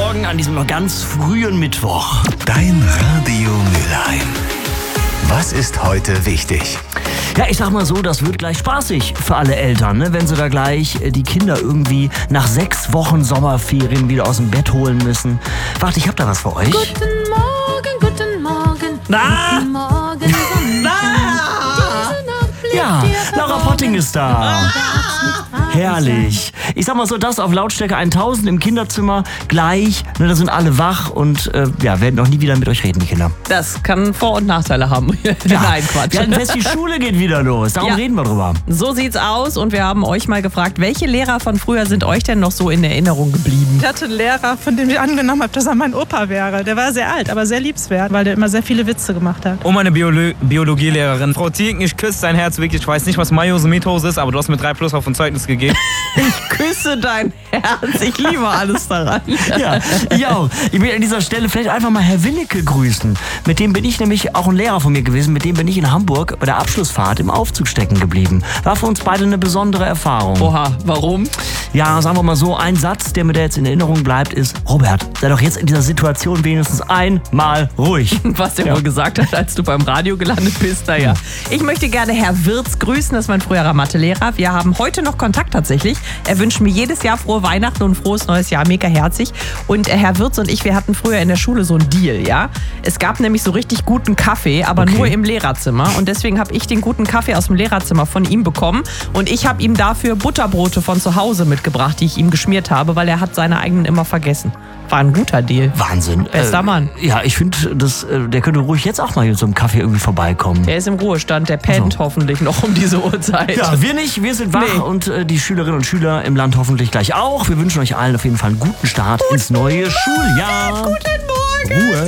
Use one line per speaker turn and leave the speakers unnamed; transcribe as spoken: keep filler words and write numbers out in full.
Morgen an diesem noch ganz frühen Mittwoch.
Dein Radio Mülheim. Was ist heute wichtig?
Ja, ich sag mal so, das wird gleich spaßig für alle Eltern, ne? Wenn sie da gleich äh, die Kinder irgendwie nach sechs Wochen Sommerferien wieder aus dem Bett holen müssen. Warte, ich hab da was für euch.
Guten Morgen, guten Morgen.
Na?
Guten Morgen, Sonne.
Ja, Laura Potting ist da. Herrlich. Ich sag mal so, das auf Lautstärke tausend im Kinderzimmer gleich. Ne, da sind alle wach und äh, ja, werden noch nie wieder mit euch reden, die Kinder.
Das kann Vor- und Nachteile haben.
Ja,
Nein, Quatsch.
wir hatten fest, die Schule geht wieder los. Darum
Ja.
reden wir drüber.
So sieht's aus und wir haben euch mal gefragt, welche Lehrer von früher sind euch denn noch so in Erinnerung geblieben?
Ich hatte einen Lehrer, von dem ich angenommen habe, dass er mein Opa wäre. Der war sehr alt, aber sehr liebenswert, weil der immer sehr viele Witze gemacht hat.
Oh, meine Biolo- Biologielehrerin. Frau Thieken, ich küsse dein Herz wirklich. Ich weiß nicht, was Mayose Methose ist, aber du hast mir drei Plus auf ein Zeugnis gegeben.
Ich küsse dein Herz, ich liebe alles daran.
Ja, ich auch. Ich will an dieser Stelle vielleicht einfach mal Herr Winnecke grüßen. Mit dem bin ich nämlich auch ein Lehrer von mir gewesen. Mit dem bin ich in Hamburg bei der Abschlussfahrt im Aufzug stecken geblieben. War für uns beide eine besondere Erfahrung.
Oha, warum?
Ja, sagen wir mal so, ein Satz, der mir da jetzt in Erinnerung bleibt, ist: Robert, sei doch jetzt in dieser Situation wenigstens einmal ruhig.
Was der wohl gesagt hat, als du beim Radio gelandet bist, naja. Ich möchte gerne Herr Wirz grüßen, das ist mein früherer Mathelehrer. Wir haben heute noch Kontakt tatsächlich. Er wünscht mir jedes Jahr frohe Weihnachten und ein frohes neues Jahr, mega herzig. Und äh, Herr Wirz und ich, wir hatten früher in der Schule so einen Deal, ja. Es gab nämlich so richtig guten Kaffee, aber
Okay.
nur im Lehrerzimmer. Und deswegen habe ich den guten Kaffee aus dem Lehrerzimmer von ihm bekommen. Und ich habe ihm dafür Butterbrote von zu Hause mitgebracht, die ich ihm geschmiert habe, weil er hat seine eigenen immer vergessen. War ein guter Deal.
Wahnsinn.
Bester Mann.
Ja, ich finde, das, äh, der könnte ruhig jetzt auch mal hier zum Kaffee irgendwie vorbeikommen.
Der ist im Ruhestand, der pennt
So.
hoffentlich noch um diese Uhrzeit.
Ja, wir nicht, wir sind wach
Nee.
und äh, die Schülerinnen und Schüler im Land hoffentlich gleich auch. Wir wünschen euch allen auf jeden Fall einen guten Start ins neue Schuljahr.
Guten Morgen.
Ruhe.